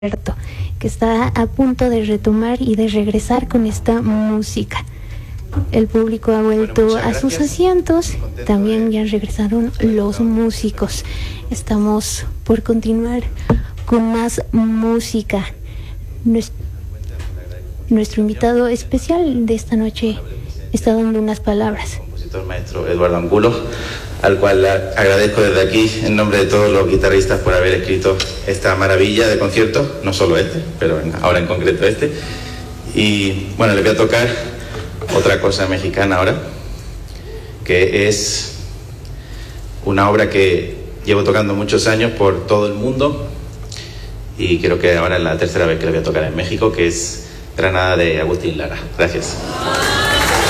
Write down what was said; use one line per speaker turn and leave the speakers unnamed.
Alberto, que está a punto de retomar y de regresar con esta música. El público ha vuelto a sus asientos, también ya regresaron los músicos. Estamos por continuar con más música. Nuestro invitado especial de esta noche está dando unas palabras.
Compositor maestro Eduardo Angulo, al cual agradezco desde aquí en nombre de todos los guitarristas por haber escrito esta maravilla de concierto, no solo este, pero ahora en concreto este. Y bueno, le voy a tocar otra cosa mexicana ahora, que es una obra que llevo tocando muchos años por todo el mundo y creo que ahora es la tercera vez que le voy a tocar en México, que es Granada de Agustín Lara. Gracias.